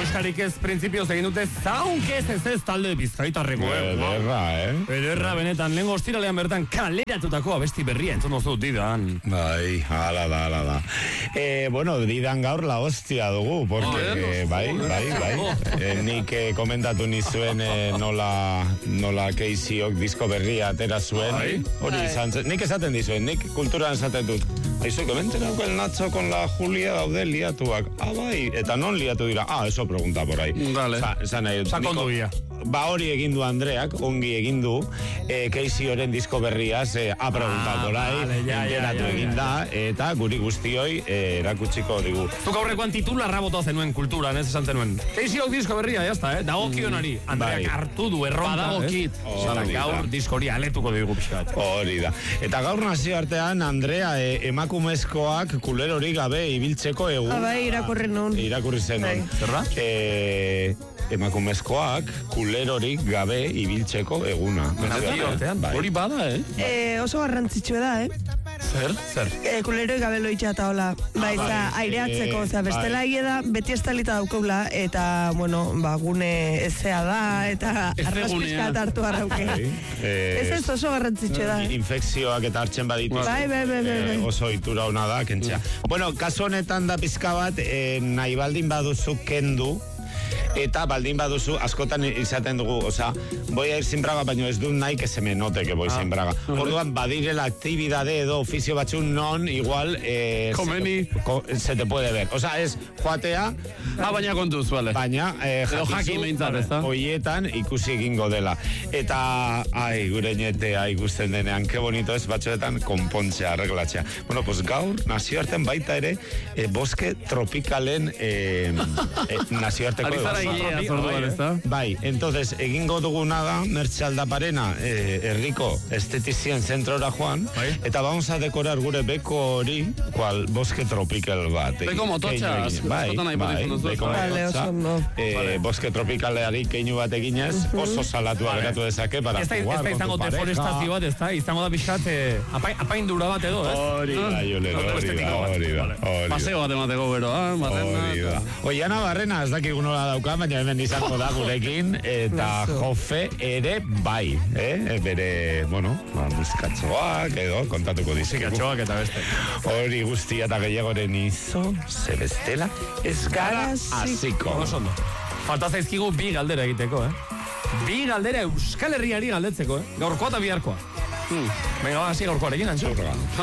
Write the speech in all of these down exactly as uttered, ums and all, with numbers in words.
Muskarik ez printzipioz egin dute zaunkez ez ez talde bizkaitarreko. Ederra, eh? Ederra, benetan, lehen ostiralean bertan kaleratutako abesti berria entzun dozu Didan. Bai, ala da, ala da. Eh, bueno, Didan gaur la hostia dugu, porque, eh, bai, bai, bai. Eh, nik eh, komentatu nizuen eh, nola, nola Caseyok disko berria atera zuen. Hori izan zen, nik esaten dizuen, nik kulturan esaten dut. Aizu, comenten algo el Nacho con la Julia daude liatuak. Ah, bai, eta non liatu dira? Ah, eso pregunta por ahí. Dale. Sa, nahi, Sakondu ia. Ba hori egin du Andreak, ongi egin du, eh, Casey-oren disko berriaz eh, ha preguntatu ah, orai, vale, ja, ja, ja, egin da, eta guri guztioi eh, erakutsiko digu. Zuk aurrekoan titularra bota zenuen kulturan, ez esan zenuen. Casey-ok disko berria, jazta, eh? Dagokionari. Andreak bai. Hartu du erronka. Badagokit. Eh? Gaur diskori aletuko dugu pixkat. Hori da. Eta gaur nazio artean, Andrea, eh, emakumezkoak kulerorik gabe ibiltzeko egun. Abai, irakurri nun. Irakurri zen nun. Zerra? Eh... emakumezkoak kulerorik gabe ibiltzeko eguna. Hori bada, eh? eh? Oso garrantzitsua da, eh? Zer? Zer? Eh, kulerorik gabe loitxa eta hola. Ba, ez da, aireatzeko, ozera, bestela hie da, beti estalita daukaula, eta, bueno, ba, gune ezea da, eta arraspizkat hartu harrauke. Ez ez oso garrantzitsua da. Infekzioak eta hartzen baditu. Bai, bai, bai, bai. Oso itura hona da, kentzea. Bueno, kasu honetan da pizka bat, nahi baldin baduzu kendu, eta baldin baduzu, askotan izaten dugu, oza, boi a ir sin braga, baino ez dut nahi que se me note que boi ah. sin braga. Orduan, badirela aktibidade edo ofizio batzun non, igual, eh, komeni, se, ko, se te puede ver. Oza, ez, joatea, ah, baina kontuz, vale. Baina, eh, jakizu, hoietan ikusi egingo dela. Eta, ai, gure netea ikusten denean, ke bonito ez, batzuetan, konpontzea, arreglatzea. Bueno, pues gaur, nazioarten baita ere, eh, boske tropikalen eh, eh, nazioarteko bai, entonces, egingo duguna da, Mertxe Aldaparena, eh, herriko estetizien zentrora joan, bai? Eta vamos a decorar gure beko hori, kual boske tropikal bat. Beko mototxa, bai, bai, beko mototxa, eh, boske tropikaleari keinu bat eginez, oso salatua geratu dezake, para jugar con tu pareja. Deforestazio bat, ez da, izango da pixkat, apaindura bat edo, ez? Hori da, Jolero, hori da, hori da. Paseo bat emateko bero, hori da. Oiana Barrena, ez dakik unola dauka, baina hemen izango da gurekin, eta Jofe ere bai, eh? Bere, bueno, musikatxoak edo, kontatuko dizik. Musikatxoak eta beste. Hori guztia eta gehiagoren izo, ze bestela, ez gara aziko. Falta zaizkigu bi galdera egiteko, eh? Bi galdera Euskal Herriari galdetzeko, eh? Gaurkoa eta biharkoa. Venga, hasi gaurkoarekin, antxo?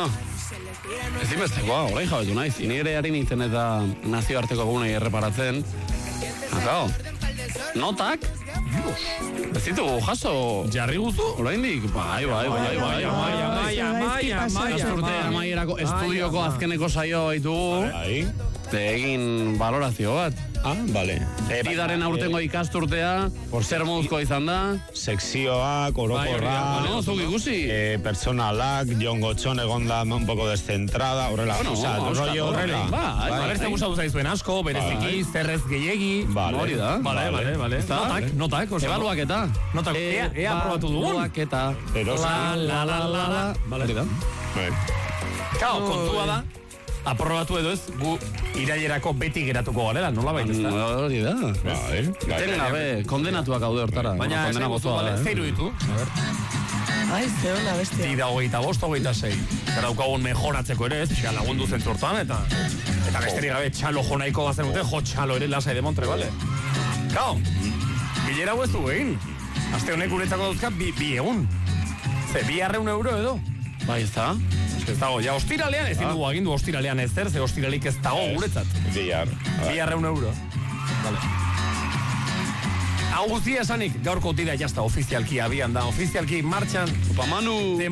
Ez dimestekoa, orain jabetu naiz. Inigre harin nintzen eta nazioarteko egunei erreparatzen. Akao, notak? Ez ditugu jaso jarri guzu? Oraindik? Bai, bai, bai, bai, bai, amaia, amaia, amaia, amaia, amaierako estudioko azkeneko saio ditugu. Egin valorazio bat. Ah, bale. Didaren aurtengo ikasturtea, zer moduzko izan da? Sekzioak, orokorra, no, zuk ikusi. Personalak, Jon Gotxon egon da un poco descentrada, horrela, rollo horrela. Ba, beste gustatu zaizuen asko, bereziki, zerrez gehiegi. Hori da. Bale, bale, bale. Notak, notak. Ebaluaketa. Notak, ea aprobatu dugun. Ebaluaketa. La, la, la, la, la. Bale, da. Kao, kontua da. Aprobatu edo ez, gu irailerako beti geratuko garela, nola baita ez da? Hori da. Tenen gabe, kondenatuak gaude hortara. Baina, zeiru ditu. Ai, ze hona bestia. Dida hogeita bost, hogeita sei. Zer daukagun mejoratzeko ere ez, xa lagundu zentzortan, eta eta besterik gabe txalo jo nahiko bazen dute, jo txalo ere lasai de Montre, bale? Kao, bilera huezu egin. Aste honek guretzako dauzka bi, bi egun. Ze, bi arreun euro edo? Bai, ez da? Ez dago, ja, ostiralean, ez dugu agindu ostiralean ez zer, ze ostiralik ez dago guretzat. Bihar. Bihar eun euro. Vale. Hau guztia esanik, gaurko tira jazta ofizialki abian da, ofizialki martxan. Opa, Manu!